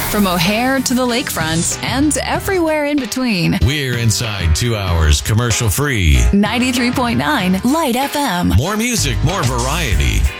From O'Hare to the lakefront and everywhere in between. We're inside 2 hours commercial free. 93.9 Light FM. More music, more variety.